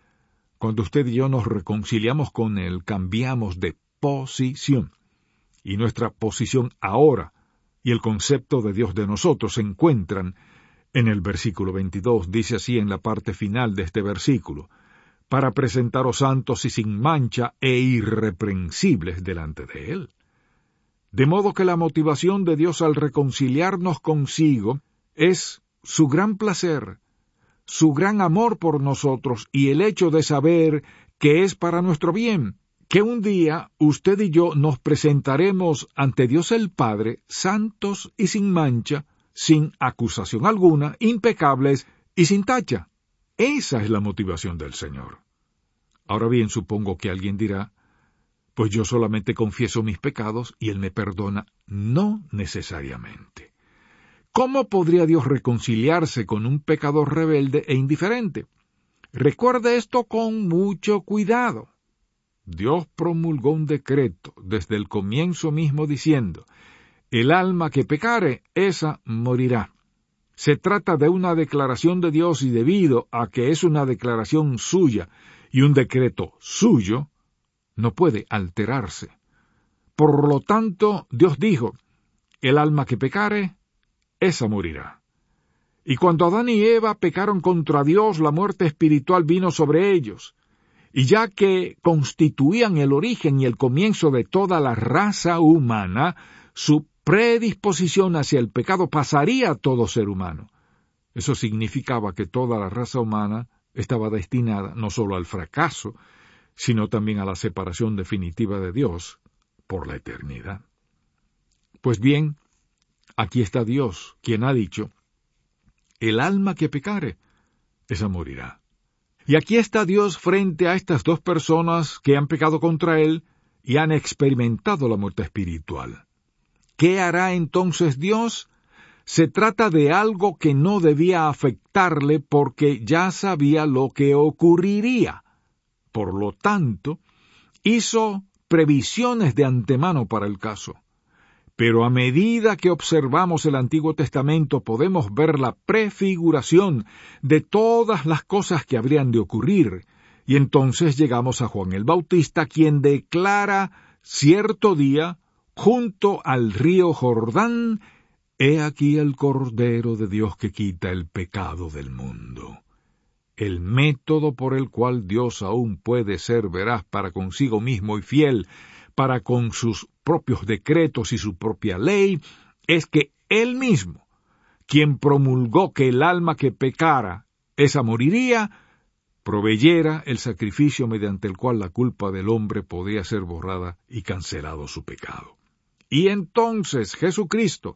Cuando usted y yo nos reconciliamos con Él, cambiamos de posición. Y nuestra posición ahora y el concepto de Dios de nosotros se encuentran en el versículo 22. Dice así en la parte final de este versículo: para presentaros santos y sin mancha e irreprensibles delante de Él. De modo que la motivación de Dios al reconciliarnos consigo es su gran placer, su gran amor por nosotros y el hecho de saber que es para nuestro bien, que un día usted y yo nos presentaremos ante Dios el Padre, santos y sin mancha, sin acusación alguna, impecables y sin tacha. Esa es la motivación del Señor. Ahora bien, supongo que alguien dirá, pues yo solamente confieso mis pecados y Él me perdona. No necesariamente. ¿Cómo podría Dios reconciliarse con un pecador rebelde e indiferente? Recuerde esto con mucho cuidado. Dios promulgó un decreto desde el comienzo mismo diciendo: el alma que pecare, esa morirá. Se trata de una declaración de Dios y debido a que es una declaración suya y un decreto suyo, no puede alterarse. Por lo tanto, Dios dijo: el alma que pecare, esa morirá. Y cuando Adán y Eva pecaron contra Dios, la muerte espiritual vino sobre ellos. Y ya que constituían el origen y el comienzo de toda la raza humana, su predisposición hacia el pecado pasaría a todo ser humano. Eso significaba que toda la raza humana estaba destinada no solo al fracaso, sino también a la separación definitiva de Dios por la eternidad. Pues bien, aquí está Dios, quien ha dicho: el alma que pecare, esa morirá. Y aquí está Dios frente a estas dos personas que han pecado contra Él y han experimentado la muerte espiritual. ¿Qué hará entonces Dios? Se trata de algo que no debía afectarle porque ya sabía lo que ocurriría. Por lo tanto, hizo previsiones de antemano para el caso. Pero a medida que observamos el Antiguo Testamento podemos ver la prefiguración de todas las cosas que habrían de ocurrir, y entonces llegamos a Juan el Bautista, quien declara cierto día, junto al río Jordán: he aquí el Cordero de Dios que quita el pecado del mundo. El método por el cual Dios aún puede ser veraz para consigo mismo y fiel para con sus propios decretos y su propia ley, es que Él mismo, quien promulgó que el alma que pecara, esa moriría, proveyera el sacrificio mediante el cual la culpa del hombre podía ser borrada y cancelado su pecado. Y entonces Jesucristo,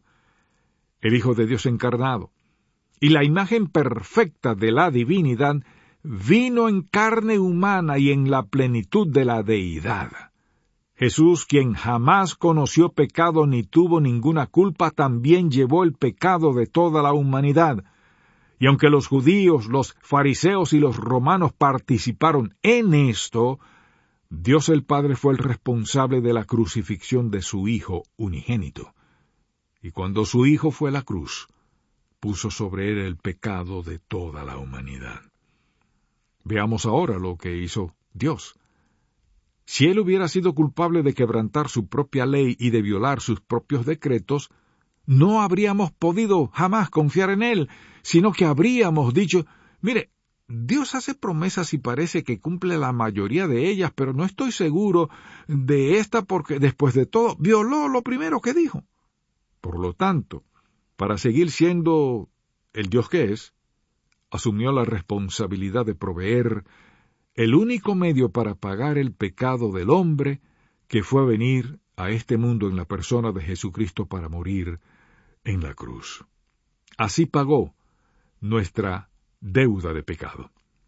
el Hijo de Dios encarnado, y la imagen perfecta de la divinidad, vino en carne humana y en la plenitud de la deidad. Jesús, quien jamás conoció pecado ni tuvo ninguna culpa, también llevó el pecado de toda la humanidad. Y aunque los judíos, los fariseos y los romanos participaron en esto, Dios el Padre fue el responsable de la crucifixión de su Hijo unigénito. Y cuando su Hijo fue a la cruz, puso sobre él el pecado de toda la humanidad. Veamos ahora lo que hizo Dios. Si Él hubiera sido culpable de quebrantar su propia ley y de violar sus propios decretos, no habríamos podido jamás confiar en Él, sino que habríamos dicho: mire, Dios hace promesas y parece que cumple la mayoría de ellas, pero no estoy seguro de esta porque, después de todo, violó lo primero que dijo. Por lo tanto, para seguir siendo el Dios que es, asumió la responsabilidad de proveer el único medio para pagar el pecado del hombre, que fue venir a este mundo en la persona de Jesucristo para morir en la cruz. Así pagó nuestra deuda de pecado.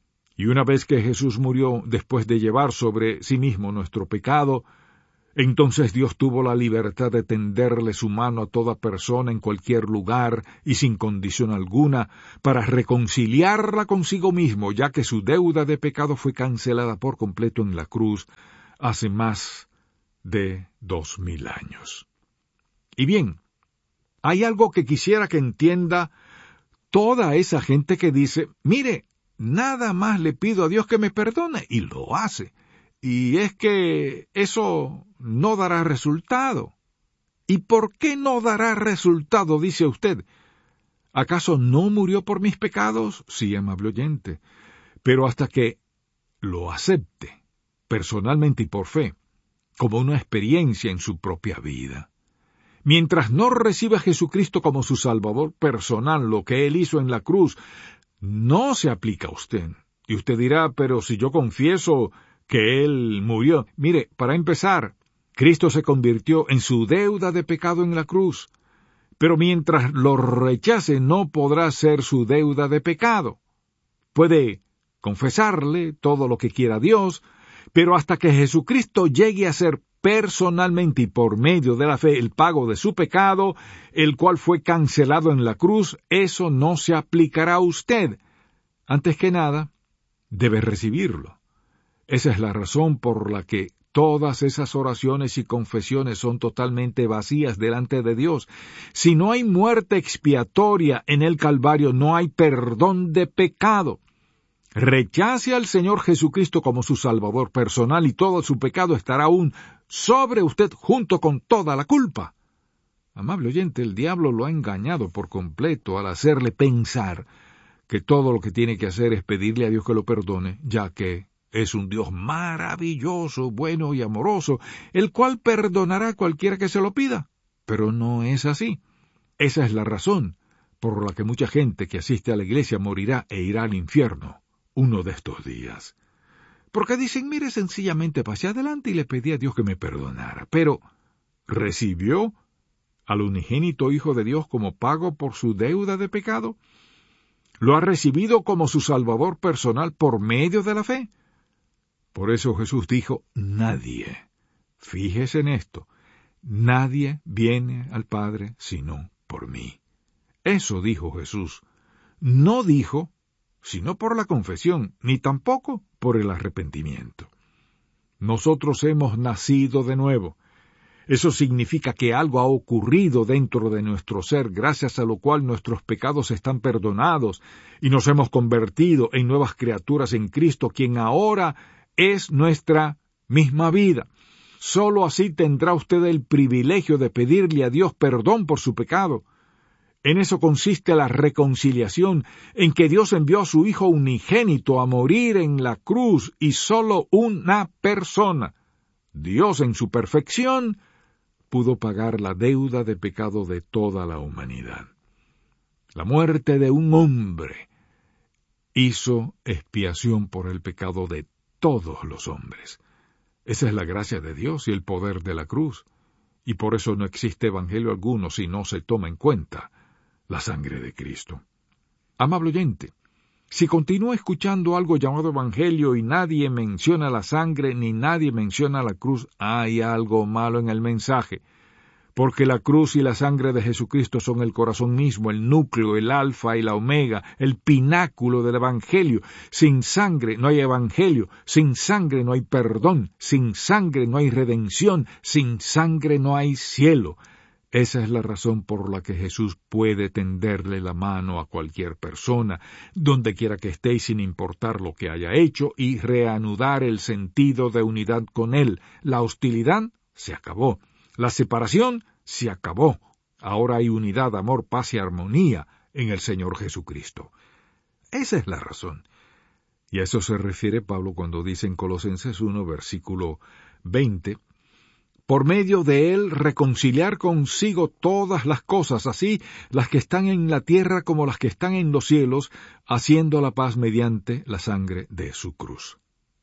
Y una vez que Jesús murió, después de llevar sobre sí mismo nuestro pecado, entonces Dios tuvo la libertad de tenderle su mano a toda persona en cualquier lugar y sin condición alguna, para reconciliarla consigo mismo, ya que su deuda de pecado fue cancelada por completo en la cruz hace más de 2000 años. Y bien, hay algo que quisiera que entienda toda esa gente que dice, mire, nada más le pido a Dios que me perdone, y lo hace. Y es que eso no dará resultado. ¿Y por qué no dará resultado, dice usted? ¿Acaso no murió por mis pecados? Sí, amable oyente. Pero hasta que lo acepte, personalmente y por fe, como una experiencia en su propia vida. Mientras no reciba a Jesucristo como su Salvador personal, lo que Él hizo en la cruz, no se aplica a usted. Y usted dirá, pero si yo confieso que Él murió. Mire, para empezar, Cristo se convirtió en su deuda de pecado en la cruz. Pero mientras lo rechace, no podrá ser su deuda de pecado. Puede confesarle todo lo que quiera a Dios, pero hasta que Jesucristo llegue a ser personalmente y por medio de la fe el pago de su pecado, el cual fue cancelado en la cruz, eso no se aplicará a usted. Antes que nada, debe recibirlo. Esa es la razón por la que todas esas oraciones y confesiones son totalmente vacías delante de Dios. Si no hay muerte expiatoria en el Calvario, no hay perdón de pecado. Rechace al Señor Jesucristo como su Salvador personal y todo su pecado estará aún sobre usted junto con toda la culpa. Amable oyente, el diablo lo ha engañado por completo al hacerle pensar que todo lo que tiene que hacer es pedirle a Dios que lo perdone, ya que es un Dios maravilloso, bueno y amoroso, el cual perdonará a cualquiera que se lo pida. Pero no es así. Esa es la razón por la que mucha gente que asiste a la iglesia morirá e irá al infierno uno de estos días. Porque dicen, mire, sencillamente pasé adelante y le pedí a Dios que me perdonara. Pero, ¿recibió al unigénito Hijo de Dios como pago por su deuda de pecado? ¿Lo ha recibido como su Salvador personal por medio de la fe? Por eso Jesús dijo, nadie, fíjese en esto, nadie viene al Padre sino por mí. Eso dijo Jesús. No dijo, sino por la confesión, ni tampoco por el arrepentimiento. Nosotros hemos nacido de nuevo. Eso significa que algo ha ocurrido dentro de nuestro ser, gracias a lo cual nuestros pecados están perdonados y nos hemos convertido en nuevas criaturas en Cristo, quien ahora es nuestra misma vida. Solo así tendrá usted el privilegio de pedirle a Dios perdón por su pecado. En eso consiste la reconciliación, en que Dios envió a su Hijo unigénito a morir en la cruz y solo una persona, Dios en su perfección, pudo pagar la deuda de pecado de toda la humanidad. La muerte de un hombre hizo expiación por el pecado de todos los hombres. Esa es la gracia de Dios y el poder de la cruz, y por eso no existe evangelio alguno si no se toma en cuenta la sangre de Cristo. Amable oyente, si continúa escuchando algo llamado evangelio y nadie menciona la sangre ni nadie menciona la cruz, hay algo malo en el mensaje, porque la cruz y la sangre de Jesucristo son el corazón mismo, el núcleo, el alfa y la omega, el pináculo del evangelio. Sin sangre no hay evangelio, sin sangre no hay perdón, sin sangre no hay redención, sin sangre no hay cielo. Esa es la razón por la que Jesús puede tenderle la mano a cualquier persona, donde quiera que esté y sin importar lo que haya hecho, y reanudar el sentido de unidad con Él. La hostilidad se acabó. La separación se acabó. Ahora hay unidad, amor, paz y armonía en el Señor Jesucristo. Esa es la razón. Y a eso se refiere Pablo cuando dice en Colosenses 1, versículo 20, por medio de él reconciliar consigo todas las cosas, así las que están en la tierra como las que están en los cielos, haciendo la paz mediante la sangre de su cruz.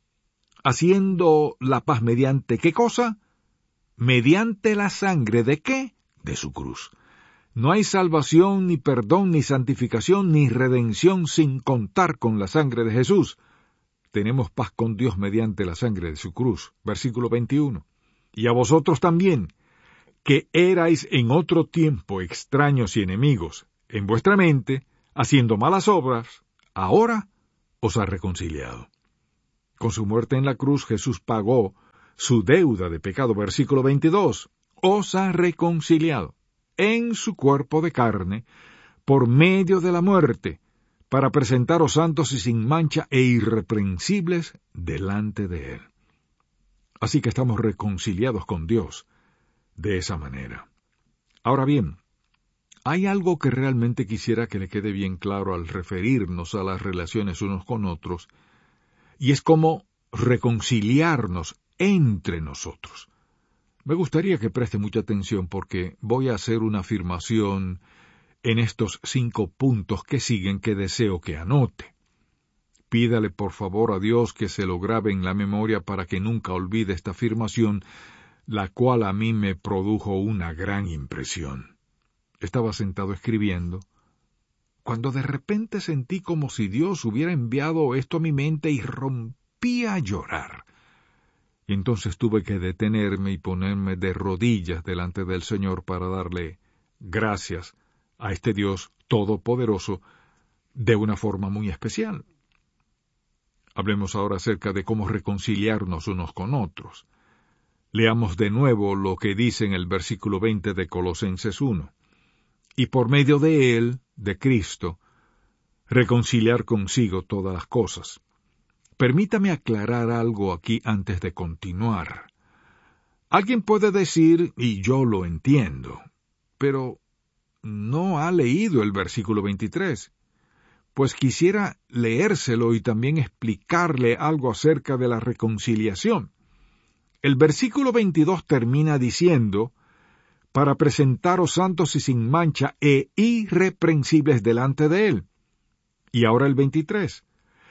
Haciendo la paz mediante ¿qué cosa? Mediante la sangre ¿de qué? De su cruz. No hay salvación, ni perdón, ni santificación, ni redención sin contar con la sangre de Jesús. Tenemos paz con Dios mediante la sangre de su cruz. Versículo 21. Y a vosotros también, que erais en otro tiempo extraños y enemigos, en vuestra mente, haciendo malas obras, ahora os ha reconciliado. Con su muerte en la cruz, Jesús pagó su deuda de pecado. Versículo 22. Os ha reconciliado en su cuerpo de carne, por medio de la muerte, para presentaros santos y sin mancha e irreprensibles delante de él. Así que estamos reconciliados con Dios de esa manera. Ahora bien, hay algo que realmente quisiera que le quede bien claro al referirnos a las relaciones unos con otros, y es cómo reconciliarnos entre nosotros. Me gustaría que preste mucha atención porque voy a hacer una afirmación en estos 5 puntos que siguen que deseo que anote. Pídale por favor a Dios que se lo grabe en la memoria para que nunca olvide esta afirmación, la cual a mí me produjo una gran impresión. Estaba sentado escribiendo, cuando de repente sentí como si Dios hubiera enviado esto a mi mente y rompí a llorar. Y entonces tuve que detenerme y ponerme de rodillas delante del Señor para darle gracias a este Dios todopoderoso de una forma muy especial. Hablemos ahora acerca de cómo reconciliarnos unos con otros. Leamos de nuevo lo que dice en el versículo 20 de Colosenses 1. Y por medio de él, de Cristo, reconciliar consigo todas las cosas. Permítame aclarar algo aquí antes de continuar. Alguien puede decir, y yo lo entiendo, pero no ha leído el versículo 23. Pues quisiera leérselo y también explicarle algo acerca de la reconciliación. El versículo 22 termina diciendo, para presentaros santos y sin mancha e irreprensibles delante de él. Y ahora el 23.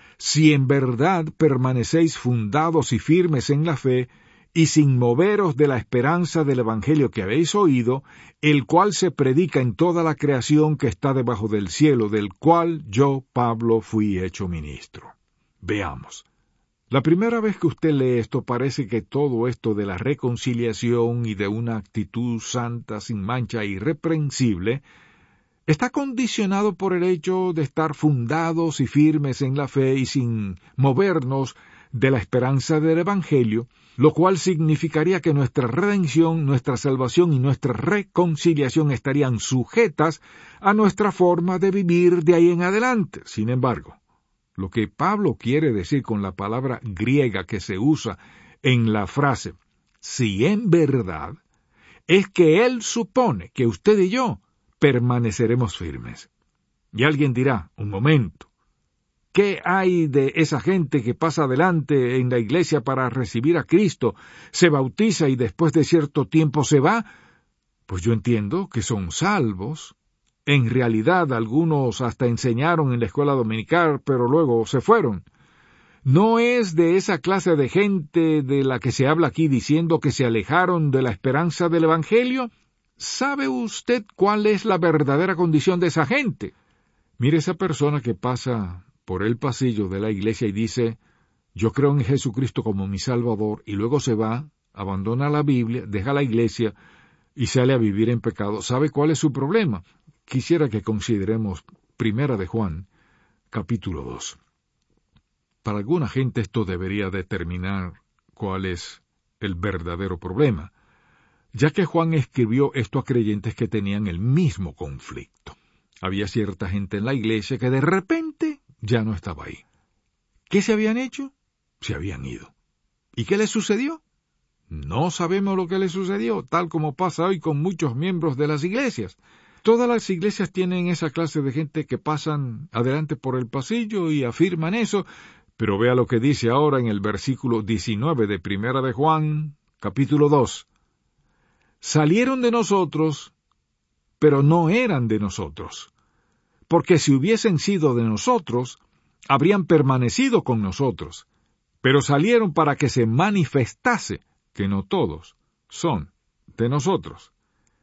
Si en verdad permanecéis fundados y firmes en la fe, y sin moveros de la esperanza del Evangelio que habéis oído, el cual se predica en toda la creación que está debajo del cielo, del cual yo, Pablo, fui hecho ministro. Veamos. La primera vez que usted lee esto parece que todo esto de la reconciliación y de una actitud santa, sin mancha e irreprensible, está condicionado por el hecho de estar fundados y firmes en la fe y sin movernos de la esperanza del Evangelio, lo cual significaría que nuestra redención, nuestra salvación y nuestra reconciliación estarían sujetas a nuestra forma de vivir de ahí en adelante. Sin embargo, lo que Pablo quiere decir con la palabra griega que se usa en la frase «si en verdad» es que él supone que usted y yo permaneceremos firmes. Y alguien dirá, un momento, ¿qué hay de esa gente que pasa adelante en la iglesia para recibir a Cristo, se bautiza y después de cierto tiempo se va? Pues yo entiendo que son salvos. En realidad algunos hasta enseñaron en la escuela dominical, pero luego se fueron. ¿No es de esa clase de gente de la que se habla aquí diciendo que se alejaron de la esperanza del Evangelio? ¿Sabe usted cuál es la verdadera condición de esa gente? Mire esa persona que pasa por el pasillo de la iglesia y dice, yo creo en Jesucristo como mi Salvador, y luego se va, abandona la Biblia, deja la iglesia y sale a vivir en pecado. ¿Sabe cuál es su problema? Quisiera que consideremos 1 de Juan, capítulo 2. Para alguna gente esto debería determinar cuál es el verdadero problema, ya que Juan escribió esto a creyentes que tenían el mismo conflicto. Había cierta gente en la iglesia que de repente ya no estaba ahí. ¿Qué se habían hecho? Se habían ido. ¿Y qué les sucedió? No sabemos lo que les sucedió, tal como pasa hoy con muchos miembros de las iglesias. Todas las iglesias tienen esa clase de gente que pasan adelante por el pasillo y afirman eso, pero vea lo que dice ahora en el versículo 19 de 1 de Juan, capítulo 2. salieron de nosotros, pero no eran de nosotros, porque si hubiesen sido de nosotros, habrían permanecido con nosotros, pero salieron para que se manifestase que no todos son de nosotros.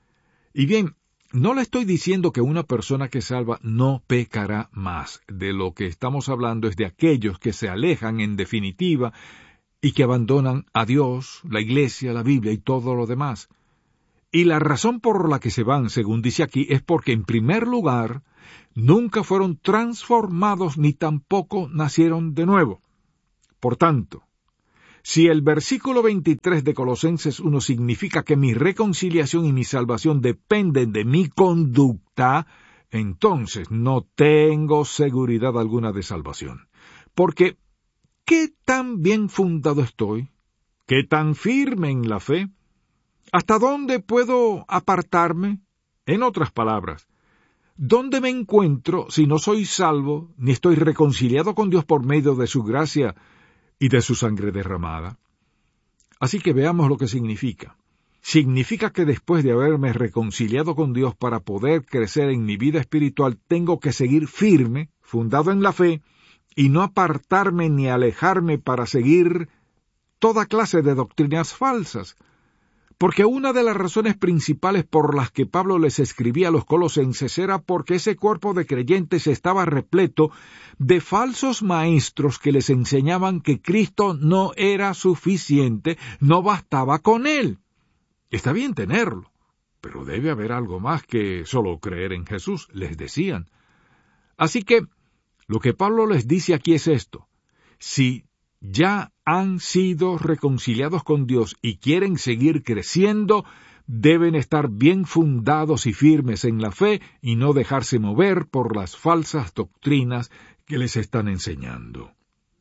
Y bien, no le estoy diciendo que una persona que salva no pecará más. De lo que estamos hablando es de aquellos que se alejan en definitiva y que abandonan a Dios, la Iglesia, la Biblia y todo lo demás. Y la razón por la que se van, según dice aquí, es porque en primer lugar nunca fueron transformados ni tampoco nacieron de nuevo. Por tanto, si el versículo 23 de Colosenses 1 significa que mi reconciliación y mi salvación dependen de mi conducta, entonces no tengo seguridad alguna de salvación. Porque, ¿qué tan bien fundado estoy? ¿Qué tan firme en la fe? ¿Hasta dónde puedo apartarme? En otras palabras, ¿dónde me encuentro si no soy salvo, ni estoy reconciliado con Dios por medio de su gracia y de su sangre derramada? Así que veamos lo que significa. Significa que después de haberme reconciliado con Dios para poder crecer en mi vida espiritual, tengo que seguir firme, fundado en la fe, y no apartarme ni alejarme para seguir toda clase de doctrinas falsas. Porque una de las razones principales por las que Pablo les escribía a los colosenses era porque ese cuerpo de creyentes estaba repleto de falsos maestros que les enseñaban que Cristo no era suficiente, no bastaba con Él. Está bien tenerlo, pero debe haber algo más que solo creer en Jesús, les decían. Así que, lo que Pablo les dice aquí es esto: si ya han sido reconciliados con Dios y quieren seguir creciendo, deben estar bien fundados y firmes en la fe y no dejarse mover por las falsas doctrinas que les están enseñando.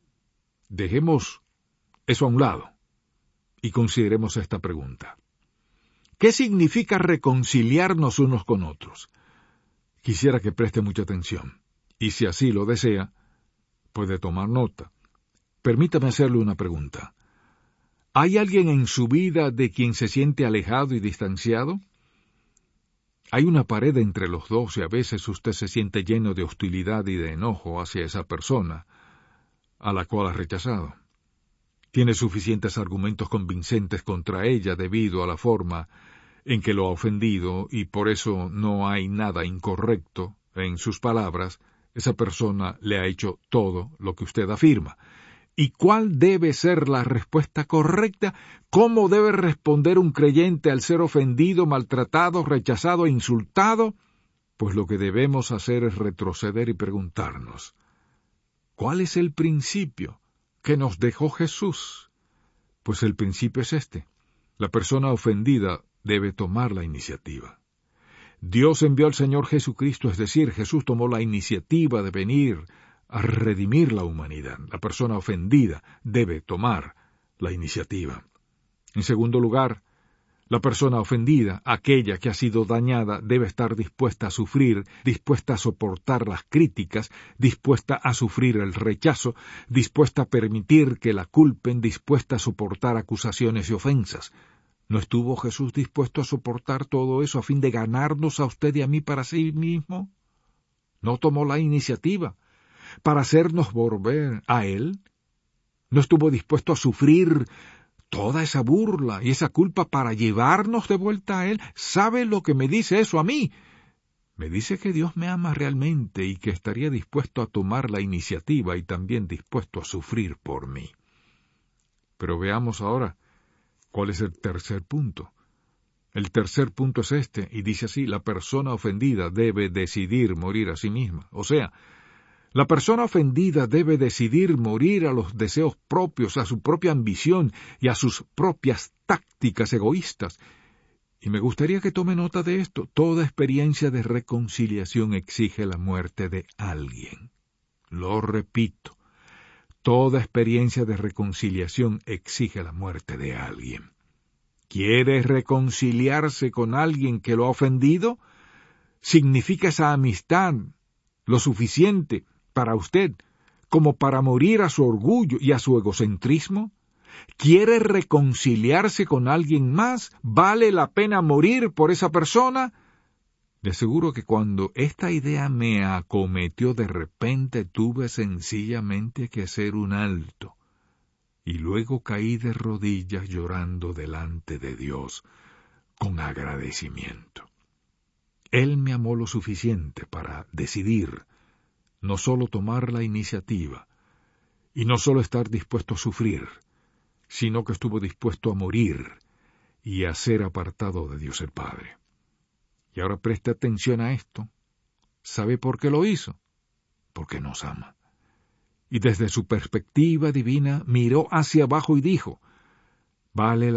Dejemos eso a un lado y consideremos esta pregunta. ¿Qué significa reconciliarnos unos con otros? Quisiera que preste mucha atención, y si así lo desea, puede tomar nota. Permítame hacerle una pregunta. ¿Hay alguien en su vida de quien se siente alejado y distanciado? Hay una pared entre los dos y a veces usted se siente lleno de hostilidad y de enojo hacia esa persona a la cual ha rechazado. Tiene suficientes argumentos convincentes contra ella debido a la forma en que lo ha ofendido y por eso no hay nada incorrecto en sus palabras. Esa persona le ha hecho todo lo que usted afirma. ¿Y cuál debe ser la respuesta correcta? ¿Cómo debe responder un creyente al ser ofendido, maltratado, rechazado e insultado? Pues lo que debemos hacer es retroceder y preguntarnos, ¿cuál es el principio que nos dejó Jesús? Pues el principio es este: la persona ofendida debe tomar la iniciativa. Dios envió al Señor Jesucristo, es decir, Jesús tomó la iniciativa de venir a redimir la humanidad. La persona ofendida debe tomar la iniciativa. En segundo lugar, la persona ofendida, aquella que ha sido dañada, debe estar dispuesta a sufrir, dispuesta a soportar las críticas, dispuesta a sufrir el rechazo, dispuesta a permitir que la culpen, dispuesta a soportar acusaciones y ofensas. ¿No estuvo Jesús dispuesto a soportar todo eso a fin de ganarnos a usted y a mí para sí mismo? ¿No tomó la iniciativa para hacernos volver a Él? ¿No estuvo dispuesto a sufrir toda esa burla y esa culpa para llevarnos de vuelta a Él? ¿Sabe lo que me dice eso a mí? Me dice que Dios me ama realmente y que estaría dispuesto a tomar la iniciativa y también dispuesto a sufrir por mí. Pero veamos ahora cuál es el tercer punto. El tercer punto es este, y dice así: la persona ofendida debe decidir morir a sí misma. O sea, la persona ofendida debe decidir morir a los deseos propios, a su propia ambición y a sus propias tácticas egoístas. Y me gustaría que tome nota de esto. Toda experiencia de reconciliación exige la muerte de alguien. Lo repito. Toda experiencia de reconciliación exige la muerte de alguien. ¿Quiere reconciliarse con alguien que lo ha ofendido? ¿Significa esa amistad lo suficiente para usted como para morir a su orgullo y a su egocentrismo? ¿Quiere reconciliarse con alguien más? ¿Vale la pena morir por esa persona? De seguro que cuando esta idea me acometió de repente tuve sencillamente que hacer un alto. Y luego caí de rodillas llorando delante de Dios, con agradecimiento. Él me amó lo suficiente para decidir no solo tomar la iniciativa, y no solo estar dispuesto a sufrir, sino que estuvo dispuesto a morir y a ser apartado de Dios el Padre. Y ahora preste atención a esto. ¿Sabe por qué lo hizo? Porque nos ama. Y desde su perspectiva divina miró hacia abajo y dijo, vale